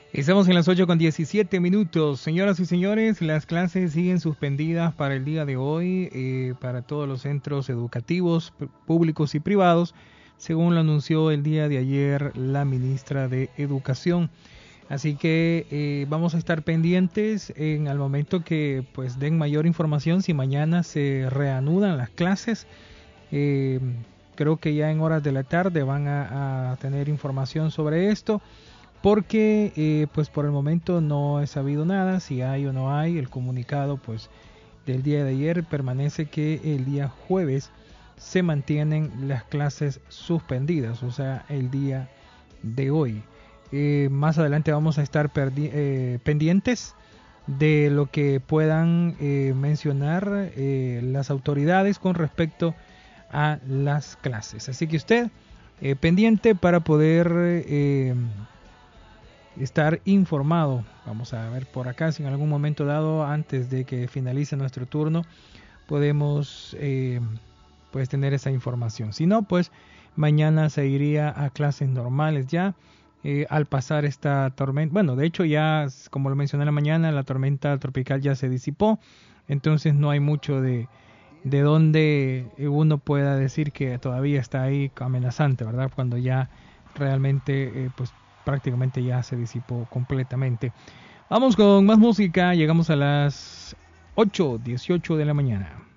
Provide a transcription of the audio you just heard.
Estamos en las 8:17. Señoras y señores, las clases siguen suspendidas para el día de hoy para todos los centros educativos públicos y privados, según lo anunció el día de ayer la ministra de Educación. Así que vamos a estar pendientes al momento que pues den mayor información si mañana se reanudan las clases. Creo que ya en horas de la tarde van a tener información sobre esto. Porque pues por el momento no he sabido nada, si hay o no hay. El comunicado pues del día de ayer permanece que el día jueves se mantienen las clases suspendidas, o sea, el día de hoy. Más adelante vamos a estar pendientes de lo que puedan mencionar las autoridades con respecto a las clases. Así que usted pendiente para poder estar informado. Vamos a ver por acá si en algún momento dado, antes de que finalice nuestro turno, podemos pues tener esa información. Si no, pues mañana se iría a clases normales ya al pasar esta tormenta. Bueno, de hecho ya, como lo mencioné en la mañana, la tormenta tropical ya se disipó, entonces no hay mucho de donde uno pueda decir que todavía está ahí amenazante, ¿verdad? Cuando ya realmente pues prácticamente ya se disipó completamente. Vamos con más música, llegamos a las 8:18 de la mañana.